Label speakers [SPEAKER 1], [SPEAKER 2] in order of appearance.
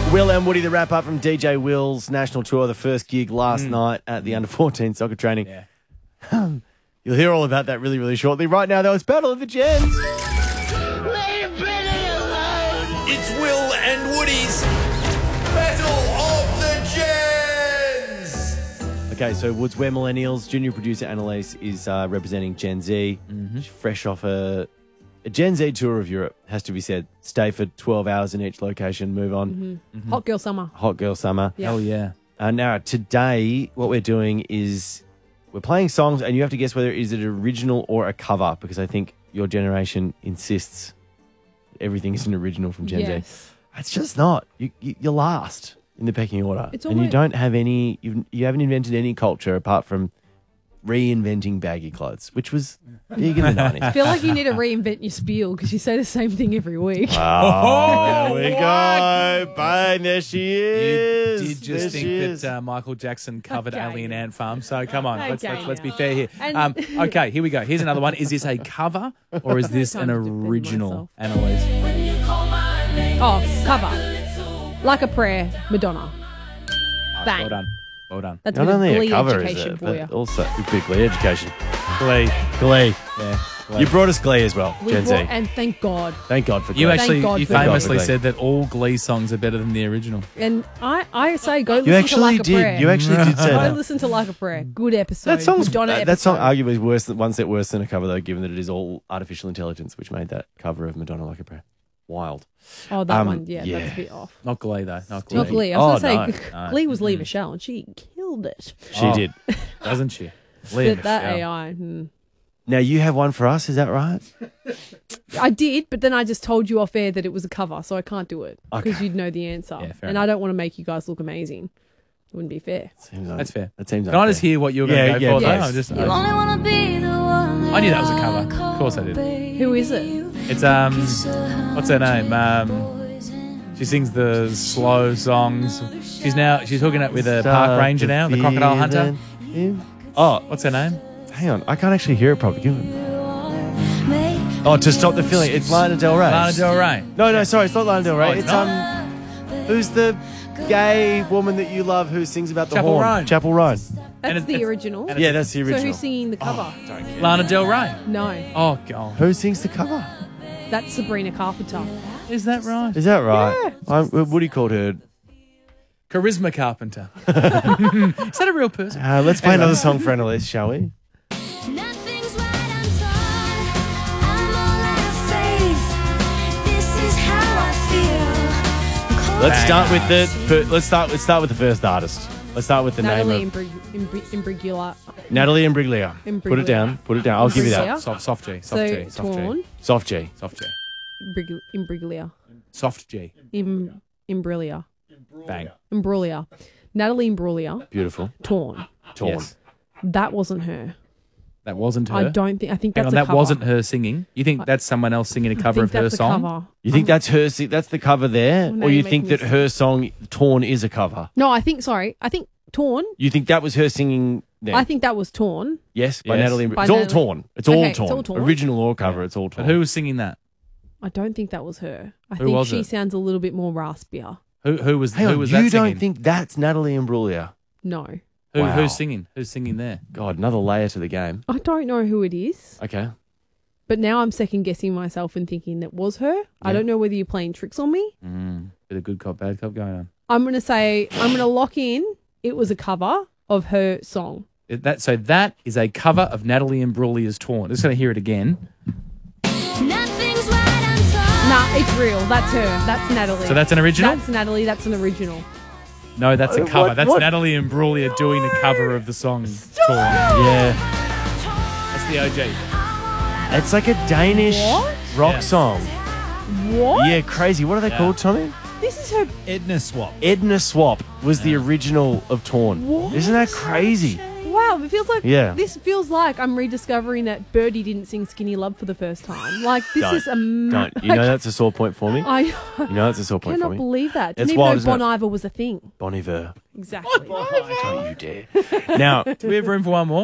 [SPEAKER 1] Will and Woody, the wrap-up from DJ Will's national tour, the first gig last night at the Under-14 soccer training.
[SPEAKER 2] Yeah.
[SPEAKER 1] You'll hear all about that really, really shortly. Right now, though, it's Battle of the Gens.
[SPEAKER 2] It's Will and Woody's Battle of the Gens.
[SPEAKER 1] Okay, so Woods, we're millennials. Junior producer Annalise is representing Gen Z. She's fresh off a Gen Z tour of Europe, has to be said. Stay for 12 hours in each location, move on.
[SPEAKER 3] Hot girl summer.
[SPEAKER 1] Hot girl summer.
[SPEAKER 3] Yeah.
[SPEAKER 2] Hell yeah.
[SPEAKER 1] Now, today, what we're doing is we're playing songs, and you have to guess whether is it original or a cover, because I think your generation insists everything is an original from Gen Z.
[SPEAKER 3] Yes.
[SPEAKER 1] It's just not. You're last in the pecking order.
[SPEAKER 3] It's
[SPEAKER 1] and you
[SPEAKER 3] always-
[SPEAKER 1] don't have any, you haven't invented any culture apart from reinventing baggy clothes, which was big in the 90s.
[SPEAKER 3] I feel like you need to reinvent your spiel because you say the same thing every week.
[SPEAKER 1] Oh, there we go. Bang, there she
[SPEAKER 2] You
[SPEAKER 1] is.
[SPEAKER 2] did
[SPEAKER 1] There
[SPEAKER 2] just
[SPEAKER 1] she
[SPEAKER 2] think
[SPEAKER 1] is.
[SPEAKER 2] that Michael Jackson covered
[SPEAKER 3] Okay.
[SPEAKER 2] Alien Ant Farm, so come on,
[SPEAKER 3] Okay,
[SPEAKER 2] let's be
[SPEAKER 3] now.
[SPEAKER 2] fair here.
[SPEAKER 3] And-
[SPEAKER 2] Okay, here we go. Here's another one. Is this a cover or is this an
[SPEAKER 3] Trying to defend
[SPEAKER 2] original,
[SPEAKER 3] myself.
[SPEAKER 2] Annalise?
[SPEAKER 3] Oh, cover. Like a Prayer, Madonna. Bang.
[SPEAKER 2] Well done. Well done.
[SPEAKER 3] That's
[SPEAKER 1] Not
[SPEAKER 3] a bit of
[SPEAKER 1] only
[SPEAKER 3] Glee
[SPEAKER 1] a cover, is
[SPEAKER 3] education
[SPEAKER 1] it?
[SPEAKER 3] for you.
[SPEAKER 1] But also big Glee education.
[SPEAKER 2] Glee.
[SPEAKER 1] Glee.
[SPEAKER 2] Yeah.
[SPEAKER 1] You brought us Glee as well,
[SPEAKER 3] We
[SPEAKER 1] Gen Z.
[SPEAKER 3] brought- and thank God.
[SPEAKER 1] Thank God for Glee.
[SPEAKER 2] You
[SPEAKER 3] Thank
[SPEAKER 2] actually,
[SPEAKER 3] God
[SPEAKER 2] you
[SPEAKER 3] for Glee.
[SPEAKER 2] famously
[SPEAKER 1] Glee.
[SPEAKER 2] said that all Glee songs are better than the original.
[SPEAKER 3] And I say go
[SPEAKER 1] You
[SPEAKER 3] listen to
[SPEAKER 1] actually
[SPEAKER 3] Like a Prayer.
[SPEAKER 1] did. You actually did say
[SPEAKER 3] Go
[SPEAKER 1] that.
[SPEAKER 3] listen to Like a Prayer. Good episode.
[SPEAKER 1] That song's
[SPEAKER 3] Madonna
[SPEAKER 1] that song
[SPEAKER 3] episode.
[SPEAKER 1] arguably is worse than one step worse than a cover though, given that it is all artificial intelligence, which made that cover of Madonna Like a Prayer wild.
[SPEAKER 3] Oh, that
[SPEAKER 1] Um,
[SPEAKER 3] one. Yeah,
[SPEAKER 1] yeah.
[SPEAKER 3] that's a bit off.
[SPEAKER 2] Not Glee, though. Not Glee.
[SPEAKER 3] Not Glee. I
[SPEAKER 1] Oh,
[SPEAKER 3] was going to say,
[SPEAKER 2] no.
[SPEAKER 3] Glee was Lee Michelle and she killed it.
[SPEAKER 1] She
[SPEAKER 2] Oh.
[SPEAKER 1] did.
[SPEAKER 2] Doesn't she? Leah
[SPEAKER 3] But that
[SPEAKER 2] Michelle.
[SPEAKER 3] AI.
[SPEAKER 1] Now you have one for us, is that right?
[SPEAKER 3] I did, but then I just told you off air that it was a cover, so I can't do it because
[SPEAKER 1] Okay.
[SPEAKER 3] you'd know the answer.
[SPEAKER 2] Yeah, fair
[SPEAKER 3] and
[SPEAKER 2] enough.
[SPEAKER 3] I don't want to make you guys look amazing. Wouldn't be fair.
[SPEAKER 1] Seems like,
[SPEAKER 2] That's fair.
[SPEAKER 1] That seems
[SPEAKER 2] Can I just hear what you were going to go
[SPEAKER 1] Yeah,
[SPEAKER 2] for,
[SPEAKER 1] yeah,
[SPEAKER 2] though?
[SPEAKER 1] yes.
[SPEAKER 2] I knew that was a cover. Of course I did.
[SPEAKER 3] Who is it?
[SPEAKER 2] It's, what's her name? She sings the slow songs. She's hooking up with a park ranger now, the crocodile hunter.
[SPEAKER 1] Oh,
[SPEAKER 2] What's her name?
[SPEAKER 1] hang on. I can't actually hear it properly. Give it. Oh, to stop the feeling. It's Lana Del Rey.
[SPEAKER 2] Lana Del Rey.
[SPEAKER 1] No, sorry, it's not Lana Del Rey.
[SPEAKER 2] Oh, it's
[SPEAKER 1] it's
[SPEAKER 2] not?
[SPEAKER 1] who's the gay woman that you love who sings about the
[SPEAKER 2] Chapel
[SPEAKER 1] horn?
[SPEAKER 2] Roan.
[SPEAKER 1] Chapel Roan.
[SPEAKER 3] That's
[SPEAKER 2] And
[SPEAKER 3] the
[SPEAKER 2] it's-
[SPEAKER 3] original.
[SPEAKER 2] and
[SPEAKER 1] Yeah, that's the
[SPEAKER 3] So
[SPEAKER 1] original.
[SPEAKER 3] who's singing the cover?
[SPEAKER 2] Lana Del Rey.
[SPEAKER 3] No,
[SPEAKER 2] Oh, God.
[SPEAKER 1] Who sings the cover?
[SPEAKER 3] that's Sabrina Carpenter.
[SPEAKER 2] Is that right?
[SPEAKER 1] Is that right? Woody called her.
[SPEAKER 2] Charisma Carpenter. Is that a real person?
[SPEAKER 1] Let's play another song for Annalise, shall we?
[SPEAKER 4] Nothing's right, I'm torn. I'm all out of faith. This is how I feel.
[SPEAKER 1] Let's start with let's start with the first artist. Let's start with the
[SPEAKER 3] Natalie
[SPEAKER 1] name of
[SPEAKER 3] Imbruglia.
[SPEAKER 1] Natalie Imbruglia.
[SPEAKER 3] Imbruglia.
[SPEAKER 1] Put it down. Put it down. I'll give you that.
[SPEAKER 3] Imbruglia.
[SPEAKER 2] Soft G. Soft
[SPEAKER 3] So
[SPEAKER 2] G. Soft
[SPEAKER 3] Torn,
[SPEAKER 2] G.
[SPEAKER 1] Soft G.
[SPEAKER 2] Soft G.
[SPEAKER 3] Imbruglia.
[SPEAKER 2] Soft G.
[SPEAKER 3] Imbruglia.
[SPEAKER 2] Bang.
[SPEAKER 3] Imbruglia. Natalie Imbruglia.
[SPEAKER 1] Beautiful.
[SPEAKER 3] Torn.
[SPEAKER 1] Torn.
[SPEAKER 2] Yes.
[SPEAKER 3] That wasn't her.
[SPEAKER 2] That wasn't her.
[SPEAKER 3] I don't think. I think
[SPEAKER 2] Hang
[SPEAKER 3] that's
[SPEAKER 2] on,
[SPEAKER 3] a
[SPEAKER 2] that
[SPEAKER 3] cover.
[SPEAKER 2] wasn't her singing. You think that's someone else singing a
[SPEAKER 3] I
[SPEAKER 2] cover
[SPEAKER 3] think
[SPEAKER 2] of her
[SPEAKER 3] that's a
[SPEAKER 2] song?
[SPEAKER 3] cover.
[SPEAKER 1] You think that's her? That's the cover there,
[SPEAKER 3] Oh, no,
[SPEAKER 1] or you
[SPEAKER 3] you're
[SPEAKER 1] think
[SPEAKER 3] making
[SPEAKER 1] that
[SPEAKER 3] me
[SPEAKER 1] her song "Torn" is a cover?
[SPEAKER 3] No, I think. Sorry, I think Torn.
[SPEAKER 1] You think that was her singing? There?
[SPEAKER 3] I think that was Torn.
[SPEAKER 1] yes, by
[SPEAKER 2] Yes.
[SPEAKER 1] Natalie.
[SPEAKER 3] By
[SPEAKER 1] It's all
[SPEAKER 3] Natalie.
[SPEAKER 1] torn. It's
[SPEAKER 3] Okay,
[SPEAKER 1] all
[SPEAKER 3] it's
[SPEAKER 1] torn.
[SPEAKER 3] all torn.
[SPEAKER 1] Original or cover, it's all
[SPEAKER 2] But
[SPEAKER 1] torn.
[SPEAKER 2] who was singing that?
[SPEAKER 3] I don't think that was her. I
[SPEAKER 2] Who
[SPEAKER 3] think
[SPEAKER 2] was
[SPEAKER 3] she
[SPEAKER 2] it?
[SPEAKER 3] sounds a little bit more raspier.
[SPEAKER 2] Who was
[SPEAKER 1] Hang
[SPEAKER 2] who
[SPEAKER 1] on,
[SPEAKER 2] was
[SPEAKER 1] you
[SPEAKER 2] that singing?
[SPEAKER 1] don't think that's Natalie Imbruglia?
[SPEAKER 3] No,
[SPEAKER 1] Wow.
[SPEAKER 2] Who's singing? Who's singing there?
[SPEAKER 1] God, another layer to the game.
[SPEAKER 3] I don't know who it is.
[SPEAKER 1] Okay.
[SPEAKER 3] But now I'm second guessing myself and thinking that was her. I
[SPEAKER 1] Yeah.
[SPEAKER 3] don't know whether you're playing tricks on me.
[SPEAKER 2] Bit of good cop, bad cop going on.
[SPEAKER 3] I'm gonna lock in. It was a cover of her song.
[SPEAKER 2] So that is a cover of Natalie Imbruglia's Torn. Just going to hear it again.
[SPEAKER 4] Nothing's right, I'm torn.
[SPEAKER 3] Nah, it's real. That's her. That's Natalie.
[SPEAKER 2] So that's an original?
[SPEAKER 3] That's Natalie. That's an original.
[SPEAKER 2] No, that's a cover. That's
[SPEAKER 1] what?
[SPEAKER 2] Natalie Imbruglia doing a cover of the song Torn.
[SPEAKER 1] Yeah.
[SPEAKER 2] That's the OG.
[SPEAKER 1] It's like a Danish
[SPEAKER 3] What?
[SPEAKER 1] rock
[SPEAKER 2] Yeah.
[SPEAKER 1] song.
[SPEAKER 3] What?
[SPEAKER 1] Yeah, crazy. What are they
[SPEAKER 2] Yeah.
[SPEAKER 1] called, Tommy?
[SPEAKER 3] This is her.
[SPEAKER 5] Edna Swap.
[SPEAKER 1] Edna Swap was the original of Torn.
[SPEAKER 3] What?
[SPEAKER 1] Isn't that crazy?
[SPEAKER 3] Wow, it feels like
[SPEAKER 1] Yeah.
[SPEAKER 3] this feels like I'm rediscovering that Birdie didn't sing Skinny Love for the first time. Like this
[SPEAKER 1] Don't.
[SPEAKER 3] is amazing.
[SPEAKER 1] Don't. You know that's a sore point for me?
[SPEAKER 3] I
[SPEAKER 1] You know that's a sore point for
[SPEAKER 3] cannot
[SPEAKER 1] me?
[SPEAKER 3] believe that.
[SPEAKER 1] It's
[SPEAKER 3] Didn't
[SPEAKER 1] wild,
[SPEAKER 3] even
[SPEAKER 1] isn't
[SPEAKER 3] know
[SPEAKER 1] it?
[SPEAKER 3] Bon Iver was a thing.
[SPEAKER 1] Bon Iver.
[SPEAKER 3] Exactly.
[SPEAKER 1] Don't you dare. Now,
[SPEAKER 2] Do we have room for one more?